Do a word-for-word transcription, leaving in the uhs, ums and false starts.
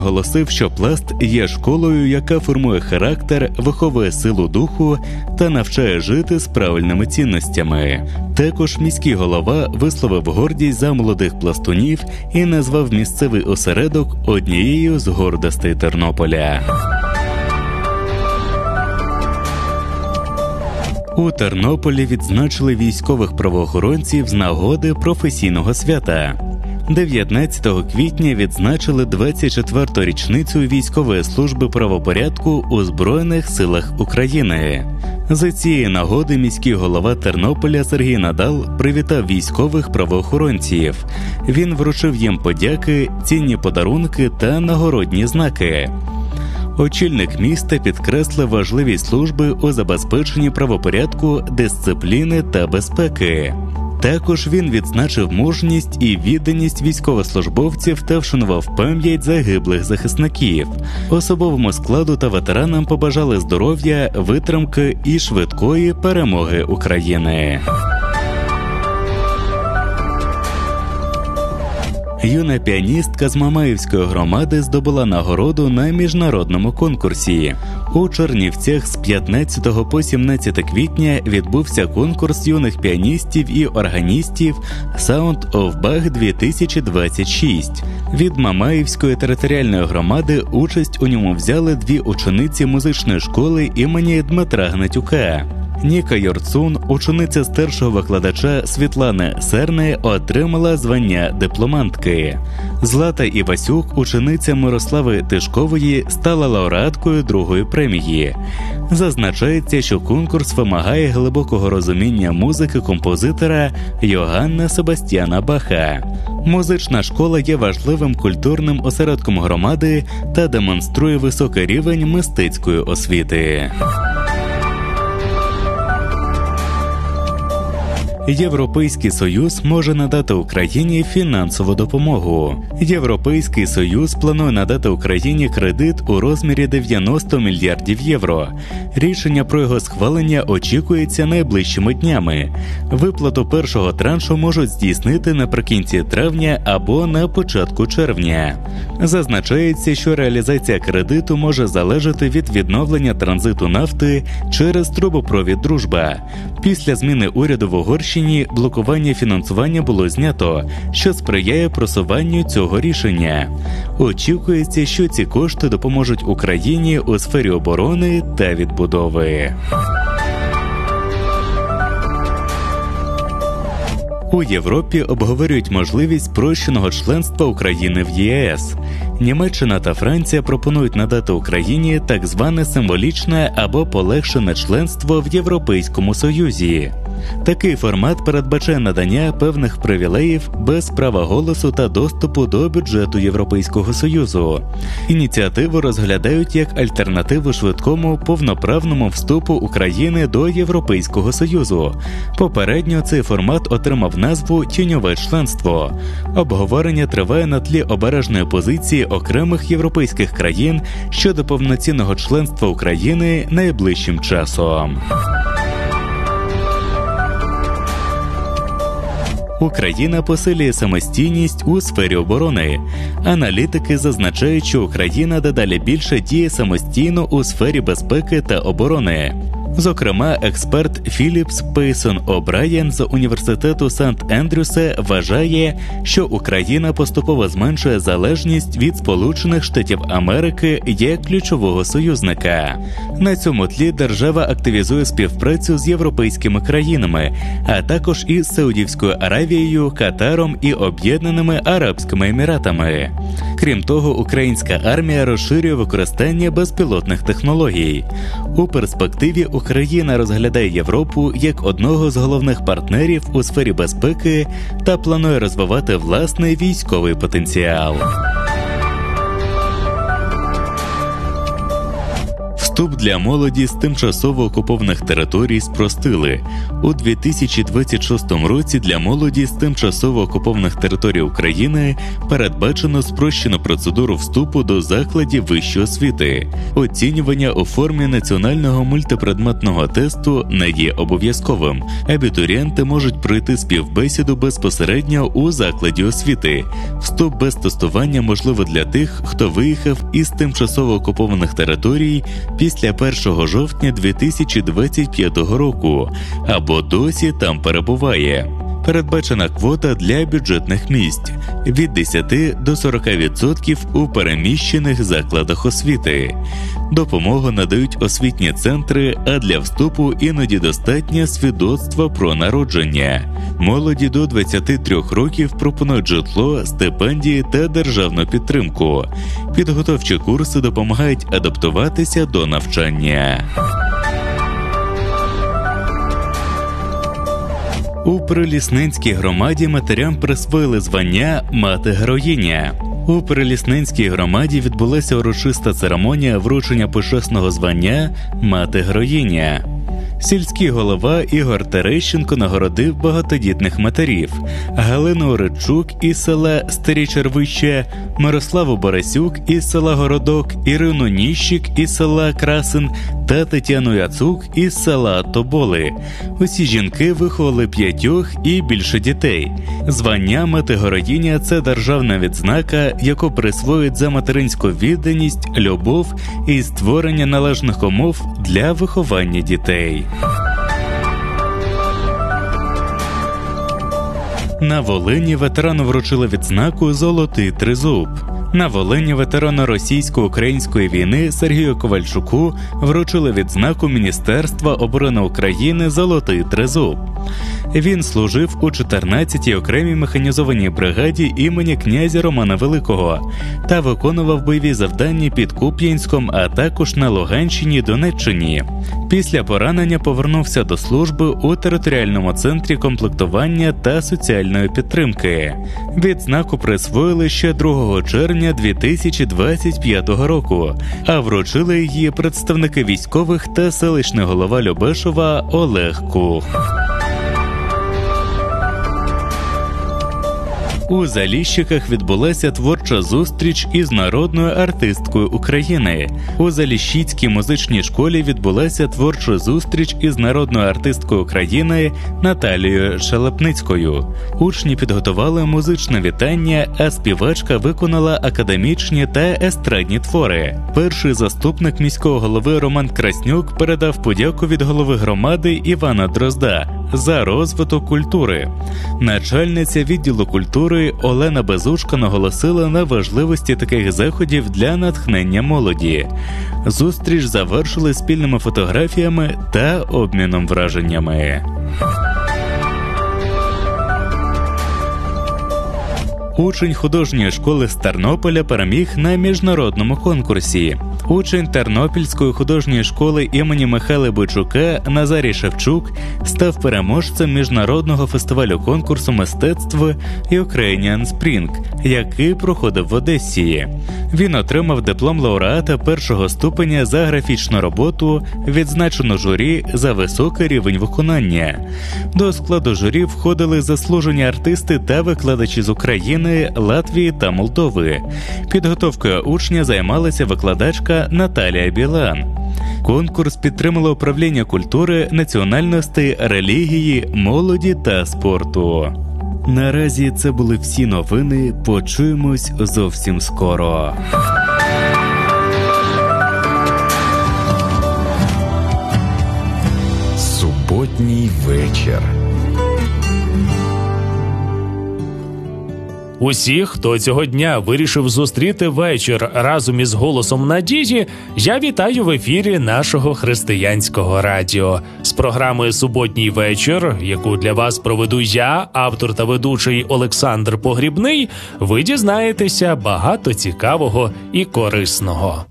Оголосив, що Пласт є школою, яка формує характер, виховує силу духу та навчає жити з правильними цінностями. Також міський голова висловив гордість за молодих пластунів і назвав місцевий осередок однією з гордостей Тернополя. У Тернополі відзначили військових правоохоронців з нагоди професійного свята. дев'ятнадцятого квітня відзначили двадцять четверту річницю військової служби правопорядку у Збройних силах України. За цієї нагоди міський голова Тернополя Сергій Надал привітав військових правоохоронців. Він вручив їм подяки, цінні подарунки та нагородні знаки. Очільник міста підкреслив важливість служби у забезпеченні правопорядку, дисципліни та безпеки. Також він відзначив мужність і відданість військовослужбовців та вшанував пам'ять загиблих захисників. Особовому складу та ветеранам побажали здоров'я, витримки і швидкої перемоги України. Юна піаністка з Мамаївської громади здобула нагороду на міжнародному конкурсі. У Чернівцях з п'ятнадцятого по сімнадцяте квітня відбувся конкурс юних піаністів і органістів Sound of Bach дві тисячі двадцять шість. Від Мамаївської територіальної громади участь у ньому взяли дві учениці музичної школи імені Дмитра Гнатюка. Ніка Йорцун, учениця старшого викладача Світлани Серни, отримала звання дипломантки. Злата Івасюк, учениця Мирослави Тишкової, стала лауреаткою другої премії. Зазначається, що конкурс вимагає глибокого розуміння музики композитора Йоганна Себастьяна Баха. Музична школа є важливим культурним осередком громади та демонструє високий рівень мистецької освіти. Європейський Союз може надати Україні фінансову допомогу. Європейський Союз планує надати Україні кредит у розмірі дев'яносто мільярдів євро. Рішення про його схвалення очікується найближчими днями. Виплату першого траншу можуть здійснити наприкінці травня або на початку червня. Зазначається, що реалізація кредиту може залежати від відновлення транзиту нафти через трубопровід «Дружба». Після зміни уряду в Угорщині блокування фінансування було знято, що сприяє просуванню цього рішення. Очікується, що ці кошти допоможуть Україні у сфері оборони та відбудови. У Європі обговорюють можливість спрощеного членства України в ЄС. Німеччина та Франція пропонують надати Україні так зване символічне або полегшене членство в Європейському Союзі. Такий формат передбачає надання певних привілеїв без права голосу та доступу до бюджету Європейського Союзу. Ініціативу розглядають як альтернативу швидкому повноправному вступу України до Європейського Союзу. Попередньо цей формат отримав назву «тіньове членство». Обговорення триває на тлі обережної позиції окремих європейських країн щодо повноцінного членства України найближчим часом. Україна посилює самостійність у сфері оборони. Аналітики зазначають, що Україна дедалі більше діє самостійно у сфері безпеки та оборони. Зокрема, експерт Філіпс Пейсон О'Брайєн з університету Сант-Ендрюса вважає, що Україна поступово зменшує залежність від Сполучених Штатів Америки як ключового союзника. На цьому тлі держава активізує співпрацю з європейськими країнами, а також із Саудівською Аравією, Катаром і Об'єднаними Арабськими Еміратами. Крім того, українська армія розширює використання безпілотних технологій. У перспективі Україна розглядає Європу як одного з головних партнерів у сфері безпеки та планує розвивати власний військовий потенціал. Вступ для молоді з тимчасово окупованих територій спростили. У дві тисячі двадцять шостому році для молоді з тимчасово окупованих територій України передбачено спрощену процедуру вступу до закладів вищої освіти. Оцінювання у формі національного мультипредметного тесту не є обов'язковим. Абітурієнти можуть пройти співбесіду безпосередньо у закладі освіти. Вступ без тестування можливо для тих, хто виїхав із тимчасово окупованих територій після першого жовтня дві тисячі двадцять п'ятого року або досі там перебуває. Передбачена квота для бюджетних місць – від десяти до сорока відсотків у переміщених закладах освіти. Допомогу надають освітні центри, а для вступу іноді достатньо свідоцтва про народження. Молоді до двадцяти трьох років пропонують житло, стипендії та державну підтримку. Підготовчі курси допомагають адаптуватися до навчання. У Прилісненській громаді матерям присвоїли звання «Мати-героїня». У Прилісненській громаді відбулася урочиста церемонія вручення почесного звання «Мати-героїня». Сільський голова Ігор Терещенко нагородив багатодітних матерів – Галину Оречук із села Старі Червище, Мирославу Борисюк із села Городок, Ірину Ніщик із села Красин та Тетяну Яцук із села Тоболи. Усі жінки виховали п'ятьох і більше дітей. Звання «Мати-героїня» – це державна відзнака, яку присвоюють за материнську відданість, любов і створення належних умов для виховання дітей. На Волині ветерану вручили відзнаку «Золотий тризуб». На Волині ветерану російсько-української війни Сергію Ковальчуку вручили відзнаку Міністерства оборони України «Золотий тризуб». Він служив у чотирнадцятій окремій механізованій бригаді імені князя Романа Великого та виконував бойові завдання під Куп'янськом, а також на Луганщині і Донеччині. Після поранення повернувся до служби у територіальному центрі комплектування та соціальної підтримки. Відзнаку присвоїли ще другого червня дві тисячі двадцять п'ятого року, а вручили її представники військових та селищний голова Любешова Олег Кух. У Заліщиках відбулася творча зустріч із народною артисткою України. У Заліщицькій музичній школі відбулася творча зустріч із народною артисткою України Наталією Шелепницькою. Учні підготували музичне вітання, а співачка виконала академічні та естрадні твори. Перший заступник міського голови Роман Краснюк передав подяку від голови громади Івана Дрозда за розвиток культури. Начальниця відділу культури Олена Безушка наголосила на важливості таких заходів для натхнення молоді. Зустріч завершили спільними фотографіями та обміном враженнями. Учень художньої школи з Тернополя переміг на міжнародному конкурсі. Учень Тернопільської художньої школи імені Михайла Бойчука Назарій Шевчук став переможцем міжнародного фестивалю конкурсу мистецтв Ukrainian Spring, який проходив в Одесі. Він отримав диплом лауреата першого ступеня за графічну роботу, відзначену журі за високий рівень виконання. До складу журі входили заслужені артисти та викладачі з України, Латвії та Молдови. Підготовкою учня займалася викладачка Наталія Білан. Конкурс підтримало управління культури, національностей, релігії, молоді та спорту. Наразі це були всі новини. Почуємось зовсім скоро. Суботній вечір. Усіх, хто цього дня вирішив зустріти вечір разом із «Голосом надії», я вітаю в ефірі нашого християнського радіо. З програмою «Суботній вечір», яку для вас проведу я, автор та ведучий Олександр Погрібний, ви дізнаєтеся багато цікавого і корисного.